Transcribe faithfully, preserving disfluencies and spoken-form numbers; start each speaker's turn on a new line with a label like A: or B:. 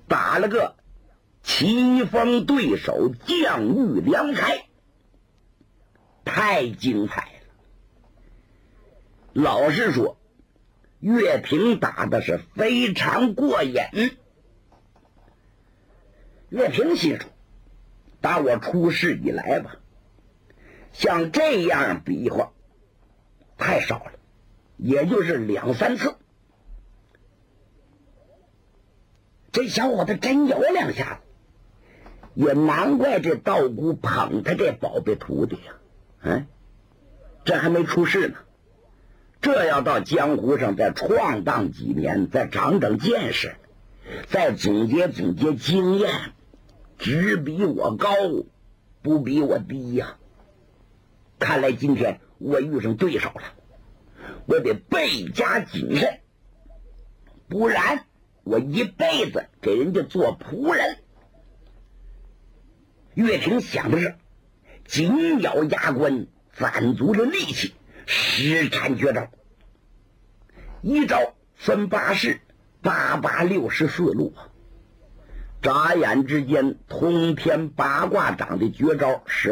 A: 打了个棋逢对手，将遇两开，太精彩了。老实说，岳平打的是非常过瘾。岳平心说，打我出世以来吧，像这样比划太少了，也就是两三次。这小伙子真有两下子，也难怪这道姑捧他这宝贝徒弟呀、啊。嗯，这还没出世呢，这要到江湖上再闯荡几年，再长长见识，再总结总结经验，只比我高，不比我低呀、啊。看来今天我遇上对手了，我得倍加谨慎，不然我一辈子给人家做仆人。岳平想的是紧咬牙关，攒足了力气，施展绝招。一招分八式，八八六十四路，眨眼之间通天八卦掌的绝招是